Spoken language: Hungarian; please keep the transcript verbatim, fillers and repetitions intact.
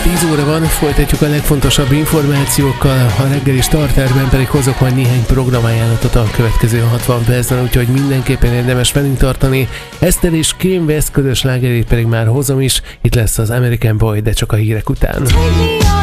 tíz óra van, folytatjuk a legfontosabb információkkal, a reggeli starterben pedig hozok majd néhány programajánlatot a következő hatvan percben, úgyhogy mindenképpen érdemes velünk tartani. Eszter és Kanye West közös slágerét pedig már hozom is, itt lesz az American Boy, de csak a hírek után.